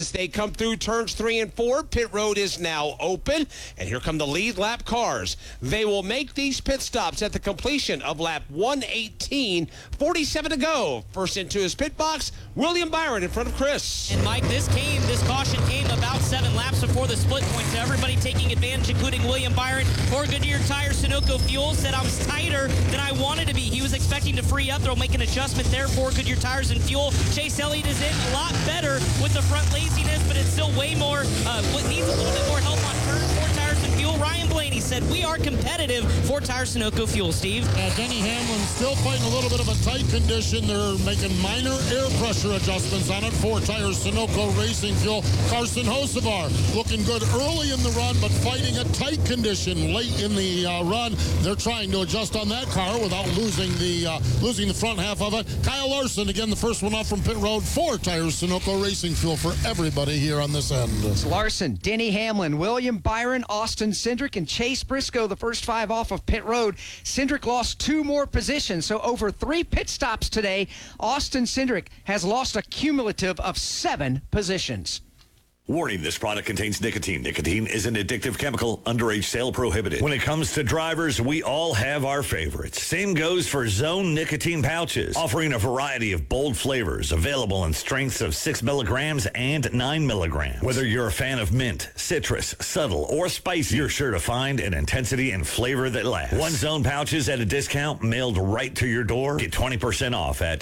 as they come through turns 3 and 4. Pit road is now open, and here come the lead lap cars. They will make these pit stops at the completion of lap 118. 47 to go. First into his pit box, William Byron in front of Chris. And Mike, this caution came about 7 laps before the split point, so everybody taking advantage, including William Byron. For Goodyear Tires, Sunoco Fuel said I was tighter than I wanted to be. He was expecting to free up. They'll make an adjustment there for Goodyear Tires and Fuel. Chase Elliott is in a lot better with the front laziness, but it's still way more, needs a little bit more help on turn 4 Tires and Fuel. Ryan Blaney said we are competitive for Tires Sunoco Fuel, Steve. Denny Hamlin still fighting a little bit of a tight condition. They're making minor air pressure adjustments on it. 4 Tires Sunoco Racing Fuel. Carson Hocevar looking good early in the run, but fighting a tight condition late in the run. They're trying to adjust on that car without losing the front half of it. Kyle Larson, again, the first one off from pit road. 4 Tires Sunoco Racing Fuel for everybody here on this end. It's Larson, Denny Hamlin, William Byron, Austin Cindric, and Chase Briscoe, the first 5 off of pit road. Cindric lost 2 more positions, so over 3 pit stops today, Austin Cindric has lost a cumulative of 7 positions. Warning, this product contains nicotine. Nicotine is an addictive chemical. Underage sale prohibited. When it comes to drivers, we all have our favorites. Same goes for Zone nicotine pouches, offering a variety of bold flavors, available in strengths of 6 milligrams and 9 milligrams. Whether you're a fan of mint, citrus, subtle, or spicy, you're sure to find an intensity and flavor that lasts. 1 Zone pouches at a discount mailed right to your door. Get 20% off at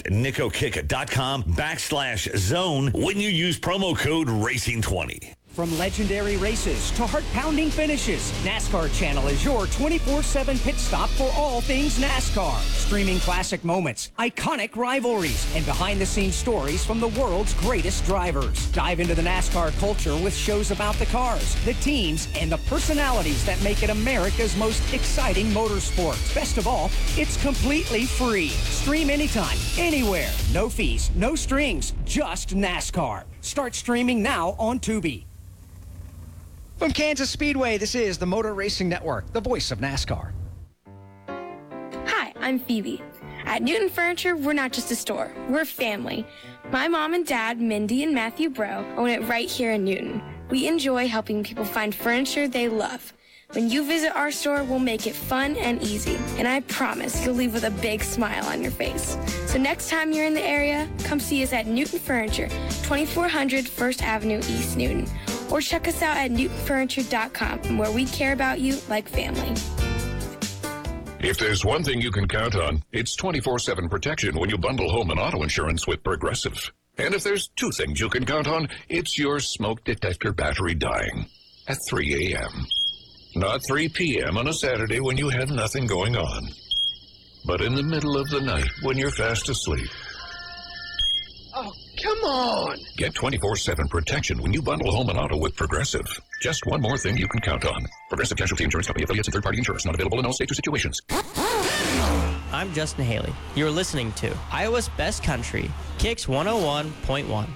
nicokick.com/zone when you use promo code RACING20. From legendary races to heart-pounding finishes, NASCAR Channel is your 24/7 pit stop for all things NASCAR. Streaming classic moments, iconic rivalries, and behind-the-scenes stories from the world's greatest drivers. Dive into the NASCAR culture with shows about the cars, the teams, and the personalities that make it America's most exciting motorsport. Best of all, it's completely free. Stream anytime, anywhere. No fees, no strings, just NASCAR. Start streaming now on Tubi. From Kansas Speedway, this is the Motor Racing Network, the voice of NASCAR. Hi, I'm Phoebe. At Newton Furniture, we're not just a store, we're a family. My mom and dad, Mindy and Matthew Bro, own it right here in Newton. We enjoy helping people find furniture they love. When you visit our store, we'll make it fun and easy, and I promise you'll leave with a big smile on your face. So next time you're in the area, come see us at Newton Furniture, 2400 First Avenue, East Newton, or check us out at newtonfurniture.com, where we care about you like family. If there's one thing you can count on, it's 24/7 protection when you bundle home and auto insurance with Progressive. And if there's 2 things you can count on, it's your smoke detector battery dying at 3 a.m. Not 3 p.m. on a Saturday when you have nothing going on, but in the middle of the night when you're fast asleep. Oh, come on! Get 24/7 protection when you bundle home and auto with Progressive. Just one more thing you can count on. Progressive Casualty Insurance Company, affiliates, and third-party insurance. Not available in all states or situations. I'm Justin Haley. You're listening to Iowa's Best Country, Kicks 101.1.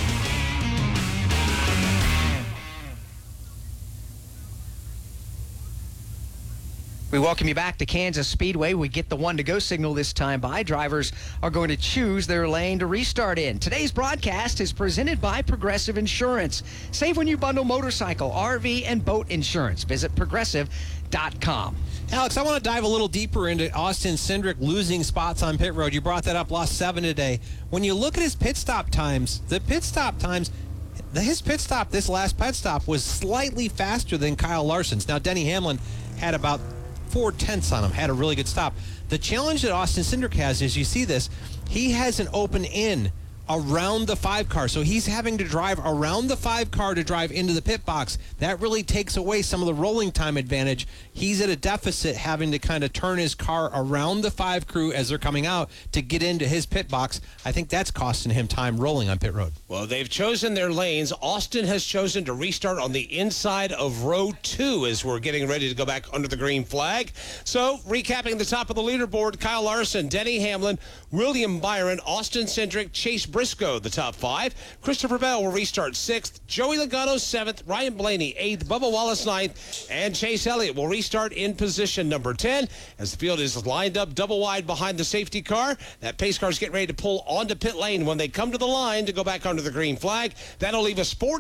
We welcome you back to Kansas Speedway. We get the 1 to go signal this time by. Drivers are going to choose their lane to restart in. Today's broadcast is presented by Progressive Insurance. Save when you bundle motorcycle, RV, and boat insurance. Visit progressive.com. Alex, I want to dive a little deeper into Austin Cindric losing spots on pit road. You brought that up, lost 7 today. When you look at his pit stop times, his pit stop, this last pit stop, was slightly faster than Kyle Larson's. Now, Denny Hamlin had about 4/10 on him, had a really good stop. The challenge that Austin Cindric has is, you see this, he has an open in around the 5 car. So he's having to drive around the 5 car to drive into the pit box. That really takes away some of the rolling time advantage. He's at a deficit, having to kind of turn his car around the 5 crew as they're coming out to get into his pit box. I think that's costing him time rolling on pit road. Well, they've chosen their lanes. Austin has chosen to restart on the inside of row 2 as we're getting ready to go back under the green flag. So, recapping the top of the leaderboard, Kyle Larson, Denny Hamlin, William Byron, Austin Cindric, Chase Briscoe, the top 5. Christopher Bell will restart 6th. Joey Logano 7th. Ryan Blaney 8th. Bubba Wallace 9th. And Chase Elliott will restart in position number 10 as the field is lined up double wide behind the safety car. That pace car is getting ready to pull onto pit lane when they come to the line to go back under the green flag. That'll leave us 40.